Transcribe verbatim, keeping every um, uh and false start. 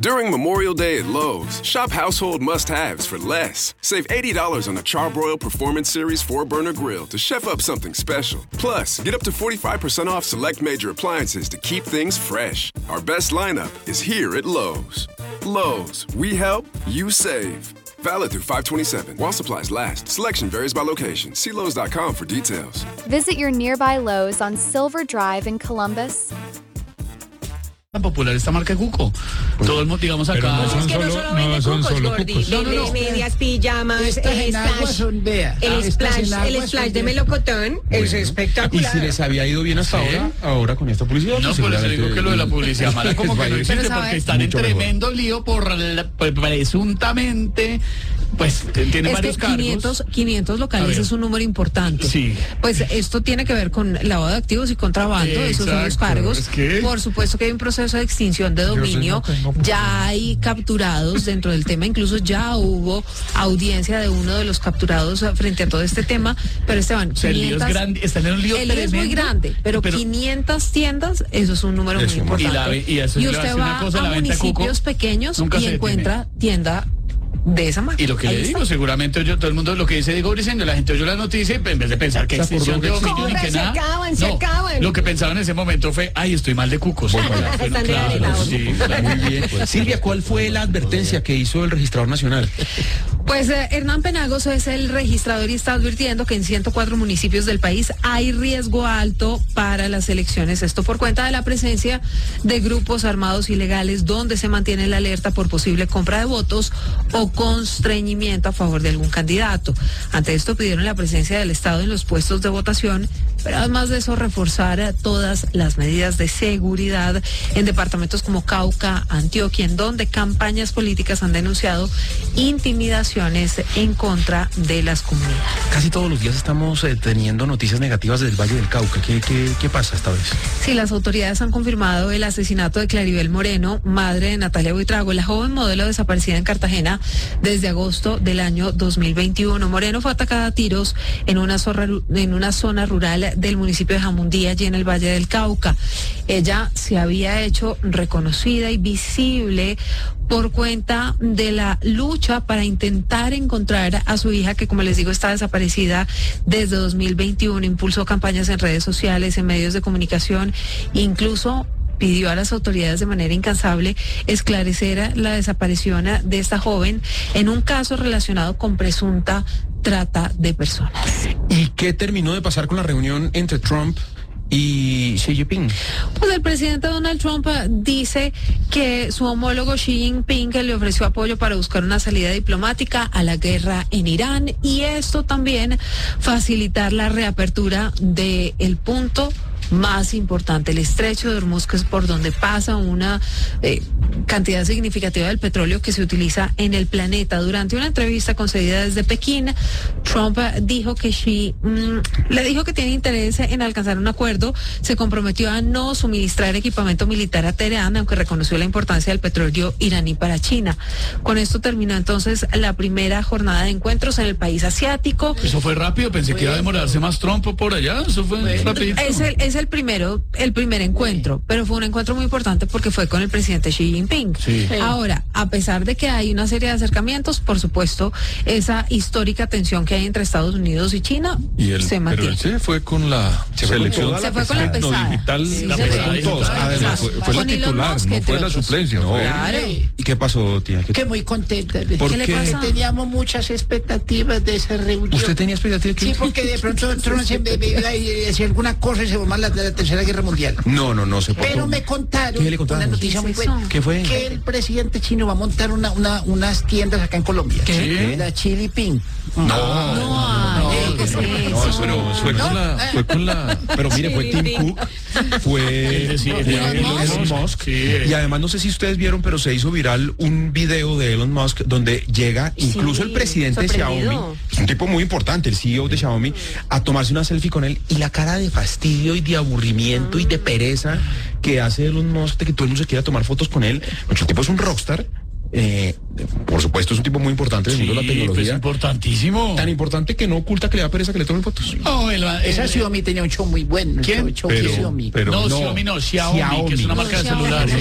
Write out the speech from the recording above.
During Memorial Day at Lowe's, shop household must-haves for less. Save eighty dollars on the Charbroil Performance Series four burner grill to chef up something special. Plus, get up to forty-five percent off select major appliances to keep things fresh. Our best lineup is here at Lowe's. Lowe's, we help, you save. Valid through five twenty-seven. While supplies last. Selection varies by location. See Lowe's dot com for details. Visit your nearby Lowe's on Silver Drive in Columbus. Tan popular esta marca de cuco. Todo el mundo, digamos acá. No son Es que no solo, solo no vende son cucos, solo Gordy. cucos. Vende No, no, no. medias, pijamas, Estas el en agua splash, son, vea. el Estas splash, en agua el son splash de de- melocotón es Bueno. Y espectacular. si les había ido bien hasta Sí. ahora, ahora con esta publicidad. No, pues por eso seguramente- digo que lo de la publicidad mala como que no existe, Pero, porque ¿sabes? están en Mucho mejor. tremendo lío por la- pues, presuntamente, pues tiene Es varios que cargos. quinientos, quinientos A locales ver. es un número importante. Sí. Pues esto tiene que ver con lavado de activos y contrabando, esos son los Exacto, cargos. es que- Por supuesto que hay un proceso de extinción de dominio, sí no tengo por qué. ya hay capturados dentro del tema, incluso ya hubo audiencia de uno de los capturados eh, frente a todo este tema, pero Esteban, O sea, el lío es quinientas grande, están en un lío el lío es muy tremendo, grande, pero, quinientas tiendas, eso es un número Es muy un montón. importante. Y la- y eso le voy a usted decir una va cosa, la a venta de cuco municipios pequeños nunca y se detiene. encuentra tienda de esa marca. Y lo que Ahí le está. digo, seguramente yo, todo el mundo lo que dice Diego Briceño, la gente oyó la noticia y en vez de pensar que O sea, ¿por extinción de dónde dominio ni Corre, que se nada. acaban, se acaban. Lo que pensaba en ese momento fue, ay, estoy mal de cucos. Bueno, Están claro, rehabilitados. sí, claro. Muy bien. Silvia, ¿cuál fue la advertencia que hizo el registrador nacional? Pues eh, Hernán Penagos es el registrador y está advirtiendo que en ciento cuatro municipios del país hay riesgo alto para las elecciones. Esto por cuenta de la presencia de grupos armados ilegales donde se mantiene la alerta por posible compra de votos o constreñimiento a favor de algún candidato. Ante esto pidieron la presencia del Estado en los puestos de votación, pero además de eso reforzar eh, todas las medidas de seguridad en departamentos como Cauca, Antioquia, en donde campañas políticas han denunciado intimidaciones en contra de las comunidades. Casi todos los días estamos eh, teniendo noticias negativas del Valle del Cauca. ¿Qué, qué, qué pasa esta vez? Sí, las autoridades han confirmado el asesinato de Claribel Moreno, madre de Natalia Buitrago, la joven modelo desaparecida en Cartagena desde agosto del año dos mil veintiuno. Moreno fue atacada a tiros en una zona, en una zona rural del municipio de Jamundí, allí en el Valle del Cauca. Ella se había hecho reconocida y visible por cuenta de la lucha para intentar encontrar a su hija, que como les digo está desaparecida desde dos mil veintiuno, impulsó campañas en redes sociales, en medios de comunicación, incluso pidió a las autoridades de manera incansable esclarecer la desaparición de esta joven en un caso relacionado con presunta trata de personas. ¿Y qué terminó de pasar con la reunión entre Trump y Xi Jinping? Pues el presidente Donald Trump eh, dice que su homólogo Xi Jinping que le ofreció apoyo para buscar una salida diplomática a la guerra en Irán y esto también facilitar la reapertura del punto más importante, el estrecho de Hormuz, que es por donde pasa una eh, cantidad significativa del petróleo que se utiliza en el planeta. Durante una entrevista concedida desde Pekín, Trump eh, dijo que Xi mmm, le dijo que tiene interés en alcanzar un acuerdo, se comprometió a no suministrar equipamiento militar a Teherán, aunque reconoció la importancia del petróleo iraní para China. Con esto terminó entonces la primera jornada de encuentros en el país asiático. Eso fue rápido, pensé que iba a demorarse más Trump por allá, eso fue rapidito. Es el, es el primero, el primer encuentro, pero fue un encuentro muy importante porque fue con el presidente Xi Jinping. Sí. Ahora, a pesar de que hay una serie de acercamientos, por supuesto, esa histórica tensión que hay entre Estados Unidos y China Y él, se pero mantiene. él se fue con la Se fue con selección toda Se fue con la no pesada. digital, Sí, la se pesada fue. y todos. Con Además, Elon fue, fue la Musk, titular, entre no fue la otros. suplencia. Fue- Claro. ¿Y qué pasó, tía? ¿Qué- Que muy contenta. ¿Por ¿Qué le qué? pasa? Teníamos muchas expectativas de esa reunión. ¿Usted tenía expectativa? Sí, porque de pronto Trump se me me iba a decir alguna cosa y se formó la, la tercera guerra mundial. No, no, no se puede. Pero me contaron ¿Qué le contaron? una noticia ¿Qué muy es buena. eso? ¿Qué fue? Que el presidente chino va a montar una, una, unas tiendas acá en Colombia. ¿Qué? La Chili Ping. No, No, ay, ¿qué es no, eso? pero fue con la, fue con la, Pero mire, fue Tim Cook, fue Es decir, es de Elon Elon Musk, Musk, sí. y además no sé si ustedes vieron, pero se hizo viral un video de Elon Musk donde llega incluso Sí, el presidente de sorprendido. Xiaomi, es un tipo muy importante, el C E O de Xiaomi, a tomarse una selfie con él y la cara de fastidio y de aburrimiento y de pereza que hace Elon Musk de que todo el mundo se quiera tomar fotos con él. El tipo es un rockstar. Eh, por supuesto es un tipo muy importante del mundo de la Sí, pues tecnología, importantísimo. tan importante que no oculta que le da pereza que le tomen fotos. No, el- el- Esa Xiaomi tenía un show muy bueno. ¿Quién? El show Pero- de Xiaomi. pero no, no, Xiaomi no, Xiaomi, Xiaomi. que es una marca de No, Xiaomi. celulares.